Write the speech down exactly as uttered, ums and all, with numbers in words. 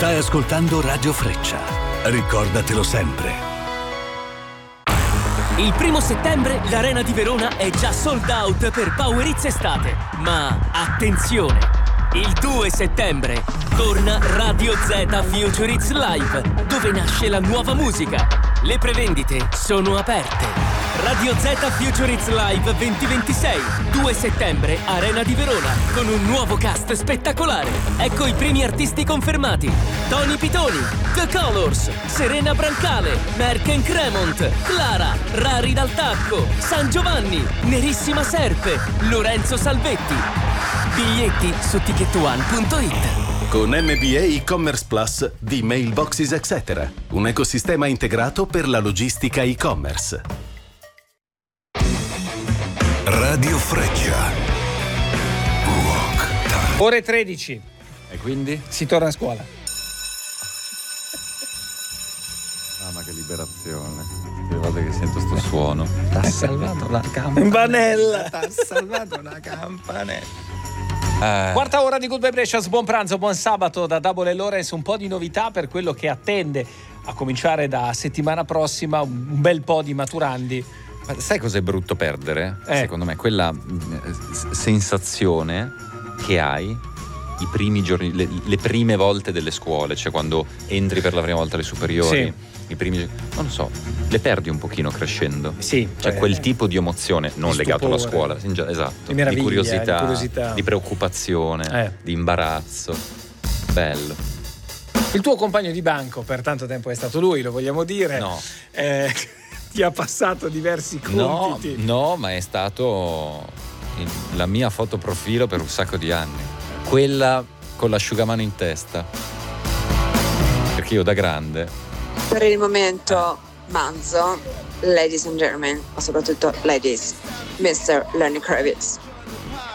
Stai ascoltando Radio Freccia. Ricordatelo sempre. Il primo settembre l'Arena di Verona è già sold out per Power Hits Estate. Ma attenzione! Il due settembre torna Radio Z Future Hits Live, dove nasce la nuova musica. Le prevendite sono aperte. Radio Z Future Hits Live duemilaventisei, due settembre, Arena di Verona, con un nuovo cast spettacolare. Ecco i primi artisti confermati: Tony Pitoni, The Colors, Serena Brancale, Merck and Cremont, Clara, Rari dal Tacco, San Giovanni, Nerissima Serpe, Lorenzo Salvetti. Biglietti su ticket one punto it. Con M B A e-commerce Plus di Mailboxes Etc. Un ecosistema integrato per la logistica e-commerce. Radio Freccia. Rock Time. Ore tredici. E quindi? Si torna a scuola. Ah, ma che liberazione. Le volte che sento sto suono. T'ha salvato la campanella. T'ha salvato la campanella. Eh. Quarta ora di Good Vibrations, buon pranzo, buon sabato da Double e Lorenz. Un po' di novità per quello che attende a cominciare da settimana prossima, un bel po' di maturandi. Ma sai cos'è brutto perdere? Eh. Secondo me quella eh, sensazione che hai i primi giorni, le, le prime volte delle scuole, cioè quando entri per la prima volta alle superiori, sì. i primi, non lo so, le perdi un pochino crescendo. Sì, cioè eh, quel eh. tipo di emozione non Di legato alla stupore. scuola, esatto, Di meraviglia, di curiosità, di curiosità. di preoccupazione, Eh. di imbarazzo. Bello. Il tuo compagno di banco per tanto tempo è stato lui, lo vogliamo dire. No. Eh, ti ha passato diversi No, compiti. no, ma è stato il- la mia foto profilo per un sacco di anni. Quella con l'asciugamano in testa. Perché io da grande. Per il momento Manzo, ladies and gentlemen, ma soprattutto ladies, mister Lenny Kravitz.